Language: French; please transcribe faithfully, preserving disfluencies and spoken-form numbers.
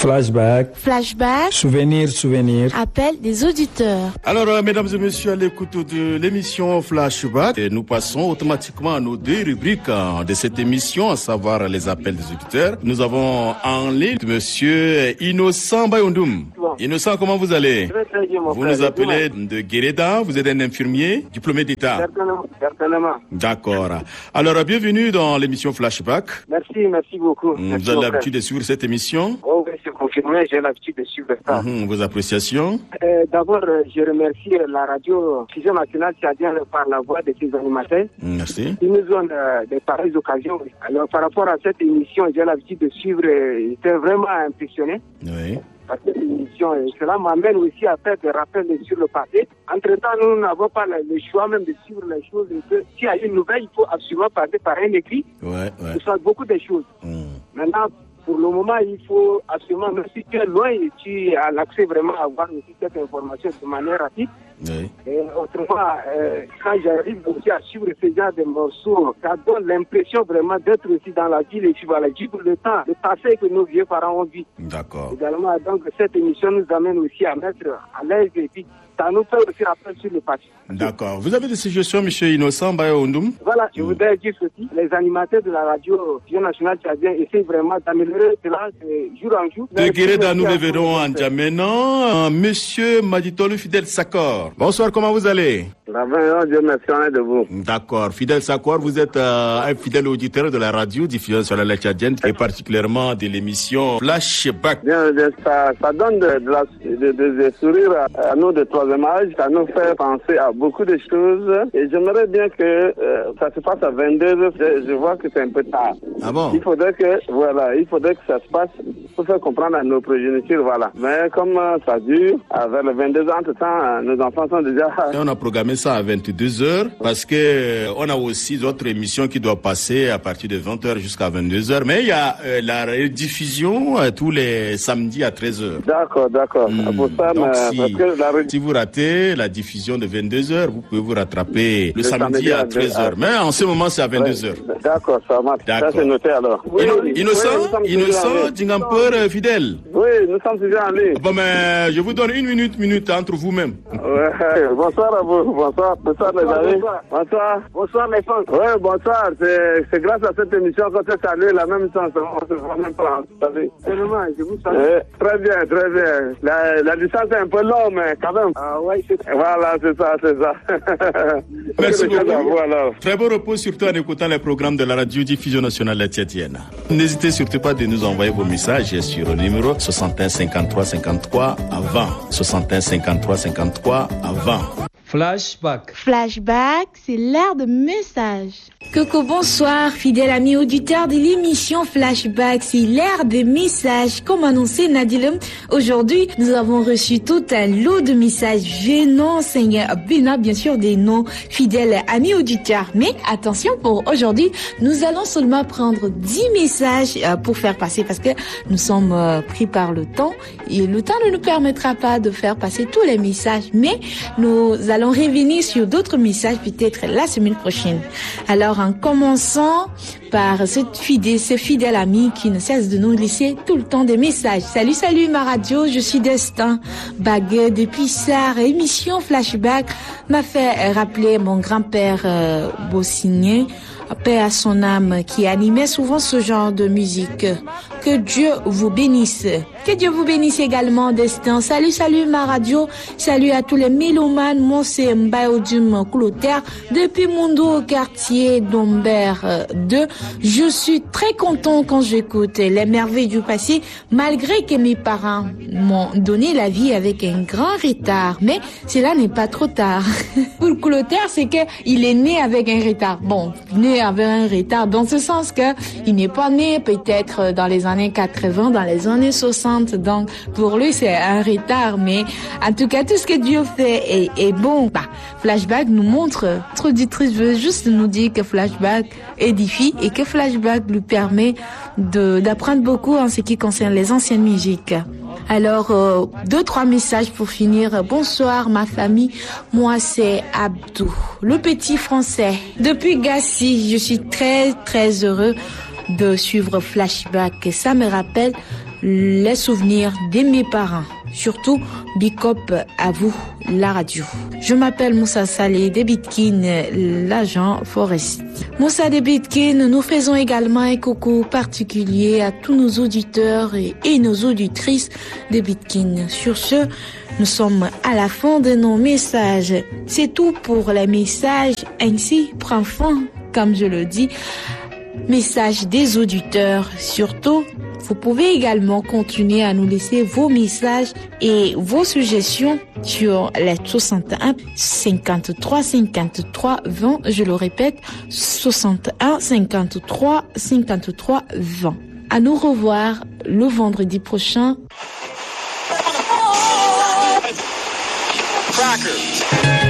Flashback. Flashback. Souvenir, souvenir. Appel des auditeurs. Alors, euh, mesdames et messieurs, à l'écoute de l'émission Flashback, et nous passons automatiquement à nos deux rubriques hein, de cette émission, à savoir les appels des auditeurs. Nous avons en ligne monsieur Innocent Bayondoum. Bon. Innocent, comment vous allez? Très, très bien, mon Vous frère. nous appelez de Guéreda, vous êtes un infirmier diplômé d'État. Certainement, certainement. D'accord. Alors, bienvenue dans l'émission Flashback. Merci, merci beaucoup. Vous merci, avez l'habitude de suivre cette émission? Oh oui, c'est confirmé, j'ai l'habitude de suivre ça. Mmh, vos appréciations? Euh, D'abord, euh, je remercie euh, la radio Fusion Nationale Tchadienne par la voix de ses animateurs. Merci. Ils nous ont euh, des pareilles occasions. Alors, par rapport à cette émission, j'ai l'habitude de suivre. Euh, J'étais vraiment impressionné. Oui. Par cette émission, et cela m'amène aussi à faire des rappels sur le passé. Entre-temps, nous n'avons pas le, le choix même de suivre les choses. S'il y a une nouvelle, il faut absolument passer par un écrit. Ouais, ouais. Il faut beaucoup de choses. Mmh. Maintenant, pour le moment, il faut absolument, même si tu es loin et tu as l'accès vraiment à avoir aussi cette information de manière rapide. Oui. Et autrement, euh, quand j'arrive aussi à suivre ce genre de morceaux, ça donne l'impression vraiment d'être aussi dans la ville et puis voilà, vivre le temps, le passé que nos vieux parents ont vu. D'accord. Également, donc, cette émission nous amène aussi à mettre à l'aise et puis ça nous fait aussi rappel sur le passé. D'accord. Vous avez des suggestions, monsieur Innocent Bayondoum? Voilà, je voudrais dire ceci. Les animateurs de la radio Fusion Nationale Tchadienne essaient vraiment d'améliorer cela jour en jour. De Guéreda, nous le verrons en Djamenan. Monsieur Maditolu Fidel Sakor. Bonsoir, comment vous allez? La bonne Dieu merci, on est de vous. D'accord. Fidel Sakor, vous êtes euh, un fidèle auditeur de la radio diffusion sur la Tchadienne et particulièrement de l'émission Flashback. Bien, ça, ça donne de, de, la, de, de, de sourire à, à nous de troisième âge. Ça nous fait penser à beaucoup de choses. Et j'aimerais bien que euh, ça se passe à vingt-deux heures. Je, je vois que c'est un peu tard. Ah bon? Il faudrait que, voilà, il faudrait que ça se passe pour faire comprendre à nos progénitures, voilà. Mais comme euh, ça dure, vers les vingt-deux heures, entre-temps, euh, nos enfants sont déjà... Et on a programmé ça à vingt-deux heures parce que euh, on a aussi d'autres émissions qui doivent passer à partir de vingt heures jusqu'à vingt-deux heures. Mais il y a euh, la rediffusion euh, tous les samedis à treize heures. D'accord, d'accord. Mmh. Pour ça, Donc, mais, si, parce que la... si vous ratez la diffusion de vingt-deux heures, vous pouvez vous rattraper le, le samedi, samedi à treize heures. Mais en ce moment, c'est à vingt-deux heures. Ouais, d'accord, ça marche. Ça, c'est noté alors. Oui, Inno- innocent, oui, innocent, Djingampeur, fidèle. Oui, nous sommes déjà en ligne. Bon, mais je vous donne une minute, minute entre vous-même. Ouais, bonsoir à vous, bonsoir, bonsoir les amis. Bonsoir. Bonsoir, bonsoir les fans. Oui, bonsoir, c'est, c'est grâce à cette émission qu'on s'est salué la même temps, on se voit même pas. Tellement, je vous salue. Eh, très bien, très bien. La, la distance est un peu longue, mais quand même. Ah ouais, c'est ça. Voilà, c'est ça, c'est ça. Merci beaucoup. Vous, alors. Très bon repos, surtout en écoutant les programmes de la radio diffusion nationale tchadienne. N'hésitez surtout pas de nous envoyer vos messages sur le numéro soixante et un cinquante-trois cinquante-trois à vingt. soixante et un cinquante-trois cinquante-trois à vingt. Flashback. Flashback, c'est l'heure de messages. Coco, bonsoir, fidèle ami auditeur de l'émission Flashback, c'est l'heure des messages. Comme annoncé Nadilem, aujourd'hui, nous avons reçu tout un lot de messages venant, Seigneur Bina, bien sûr, des noms fidèles amis auditeurs. Mais attention, pour aujourd'hui, nous allons seulement prendre dix messages pour faire passer, parce que nous sommes pris par le temps, et le temps ne nous permettra pas de faire passer tous les messages, mais nous allons revenir sur d'autres messages peut-être la semaine prochaine. Alors, en commençant par cette fidèle, ce fidèle ami qui ne cesse de nous laisser tout le temps des messages. Salut, salut ma radio, je suis Destin Baguet depuis Sarre. Émission Flashback m'a fait rappeler mon grand-père euh, Bossigné, paix à son âme, qui animait souvent ce genre de musique. Que Dieu vous bénisse. Que Dieu vous bénisse également, Destin. Salut, salut ma radio. Salut à tous les mélomanes. Moi, c'est Mbayodim Clotaire depuis Mundo au quartier d'Ombert deux. Je suis très content quand j'écoute les merveilles du passé, malgré que mes parents m'ont donné la vie avec un grand retard. Mais cela n'est pas trop tard. Pour Clotaire, c'est que il est né avec un retard. Bon, né avec un retard dans ce sens que il n'est pas né peut-être dans les années quatre-vingts, dans les années soixante. Donc, pour lui, c'est un retard. Mais en tout cas, tout ce que Dieu fait est, est bon. Bah, Flashback nous montre, notre auditrice veut juste nous dire que Flashback édifie et que Flashback lui permet de, d'apprendre beaucoup en ce qui concerne les anciennes musiques. Alors, euh, deux, trois messages pour finir. Bonsoir, ma famille. Moi, c'est Abdou, le petit français. Depuis Gassi, je suis très, très heureux de suivre Flashback. Ça me rappelle les souvenirs de mes parents. Surtout, big up à vous, la radio. Je m'appelle Moussa Saleh de Bitkin, l'agent forestier. Moussa de Bitkin, nous faisons également un coucou particulier à tous nos auditeurs et, et nos auditrices de Bitkin. Sur ce, nous sommes à la fin de nos messages. C'est tout pour les messages. Ainsi prend fin, comme je le dis, message des auditeurs. Surtout, vous pouvez également continuer à nous laisser vos messages et vos suggestions sur les soixante et un cinquante-trois cinquante-trois vingt. Je le répète, soixante et un cinquante-trois cinquante-trois vingt. À nous revoir le vendredi prochain. Cracker.